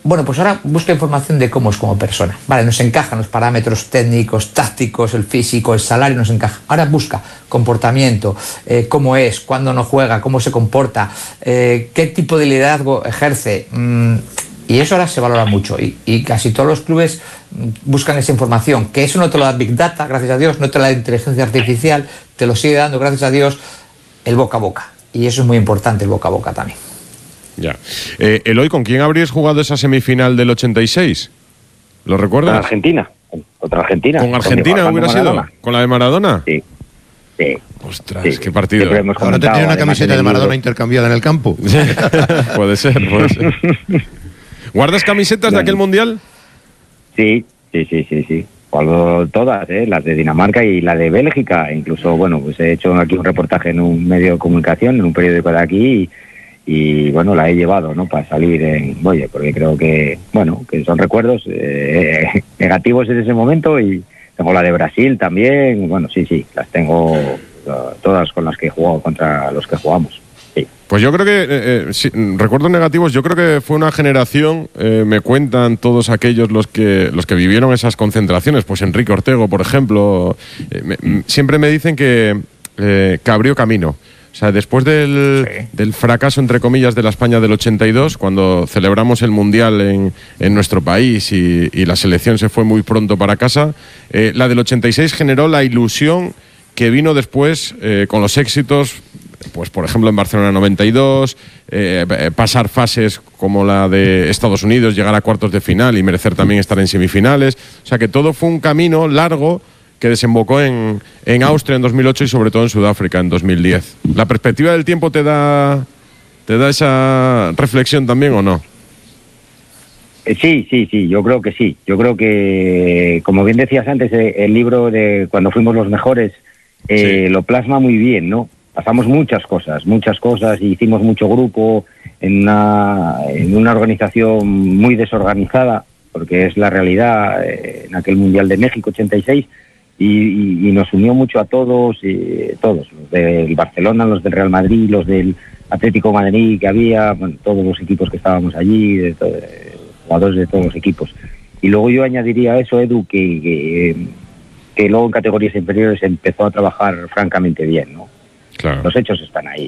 Bueno, pues ahora busca información de cómo es como persona. Vale, nos encajan los parámetros técnicos, tácticos, el físico, el salario, nos encaja. Ahora busca comportamiento, cómo es, cuándo no juega, cómo se comporta, qué tipo de liderazgo ejerce. Y eso ahora se valora mucho. Y casi todos los clubes buscan esa información. Que eso no te lo da Big Data, gracias a Dios, no te lo da inteligencia artificial, te lo sigue dando, gracias a Dios, el boca a boca. Y eso es muy importante, el boca a boca también. Ya. Eloy, ¿con quién habrías jugado esa semifinal del 86? ¿Lo recuerdas? Contra Argentina. ¿Con Argentina hubiera sido? ¿Con la de Maradona? Sí. Ostras, sí. qué partido. Ahora te tiene una camiseta de Maradona intercambiada en el campo. Puede ser. ¿Guardas camisetas de aquel mundial? Sí. Guardo todas, las de Dinamarca y la de Bélgica. Incluso, bueno, pues he hecho aquí un reportaje en un medio de comunicación, en un periódico de aquí, y bueno, la he llevado, ¿no? Para salir en Boye, porque creo que, bueno, que son recuerdos negativos en ese momento. Y tengo la de Brasil también. Bueno, sí, las tengo todas con las que he jugado, contra los que jugamos. Sí. Pues yo creo que, recuerdos negativos, yo creo que fue una generación, me cuentan todos aquellos los que vivieron esas concentraciones, pues Enrique Ortego, por ejemplo, siempre me dicen que abrió camino. O sea, después del fracaso, entre comillas, de la España del 82, cuando celebramos el Mundial en nuestro país y la selección se fue muy pronto para casa, la del 86 generó la ilusión que vino después con los éxitos, pues por ejemplo en Barcelona 92, pasar fases como la de Estados Unidos, llegar a cuartos de final y merecer también estar en semifinales. O sea que todo fue un camino largo que desembocó en Austria en 2008 y sobre todo en Sudáfrica en 2010. ¿La perspectiva del tiempo te da esa reflexión también o no? Sí, yo creo que sí. Yo creo que, como bien decías antes, el libro de Cuando fuimos los mejores lo plasma muy bien, ¿no? Pasamos muchas cosas y hicimos mucho grupo en una organización muy desorganizada, porque es la realidad, en aquel Mundial de México 86, y nos unió mucho a todos, los del Barcelona, los del Real Madrid, los del Atlético de Madrid que había, bueno, todos los equipos que estábamos allí, jugadores de todos los equipos. Y luego yo añadiría a eso, Edu, que luego en categorías inferiores empezó a trabajar francamente bien, ¿no? Claro. Los hechos están ahí.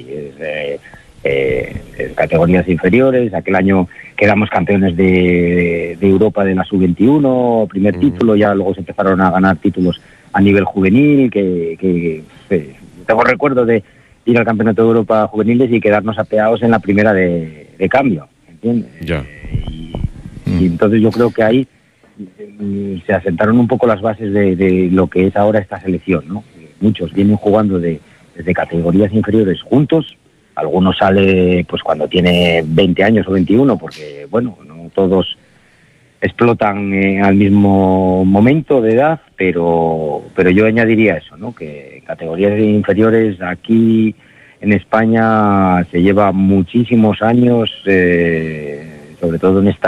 En categorías inferiores, aquel año quedamos campeones de Europa de la Sub-21, primer título, ya luego se empezaron a ganar títulos a nivel juvenil, que tengo recuerdo de ir al Campeonato de Europa juveniles y quedarnos apeados en la primera de cambio, ¿entiendes? Ya. Y entonces yo creo que ahí se asentaron un poco las bases de lo que es ahora esta selección, ¿no? Muchos vienen jugando desde categorías inferiores juntos. Algunos sale pues cuando tiene 20 años o 21, porque bueno, no todos explotan al mismo momento de edad, pero yo añadiría eso, ¿no? Que en categorías inferiores aquí en España se lleva muchísimos años, sobre todo en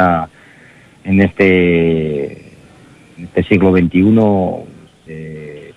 este siglo XXI, se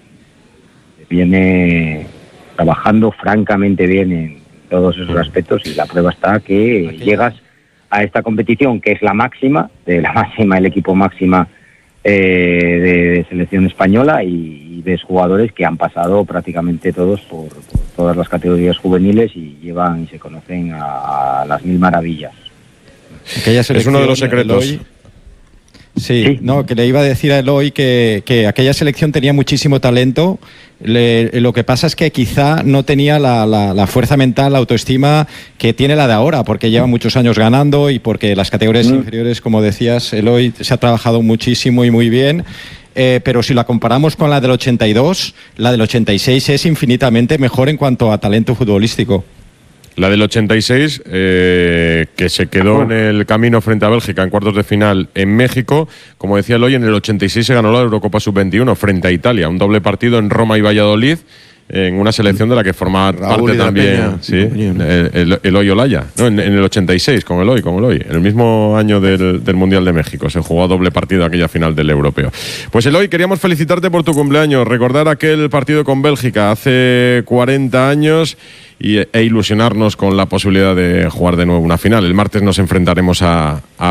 viene trabajando francamente bien en todos esos aspectos, y la prueba está que llegas a esta competición, que es la máxima, el equipo máxima de selección española, y ves jugadores que han pasado prácticamente todos por todas las categorías juveniles y se conocen a las mil maravillas. Es uno de los secretos. Eloy, sí, no, que le iba a decir a Eloy que aquella selección tenía muchísimo talento. Lo que pasa es que quizá no tenía la fuerza mental, la autoestima que tiene la de ahora, porque lleva muchos años ganando y porque las categorías inferiores, como decías, Eloy, se ha trabajado muchísimo y muy bien. Pero si la comparamos con la del 82, la del 86 es infinitamente mejor en cuanto a talento futbolístico. La del 86, que se quedó en el camino frente a Bélgica en cuartos de final en México. Como decía Eloy, en el 86 se ganó la Eurocopa Sub-21 frente a Italia. Un doble partido en Roma y Valladolid, en una selección de la que formaba parte también Eloy Olaya. No, en el 86, con Eloy. En el mismo año del Mundial de México. Se jugó a doble partido aquella final del Europeo. Pues Eloy, queríamos felicitarte por tu cumpleaños. Recordar aquel partido con Bélgica hace 40 años e ilusionarnos con la posibilidad de jugar de nuevo una final. El martes nos enfrentaremos a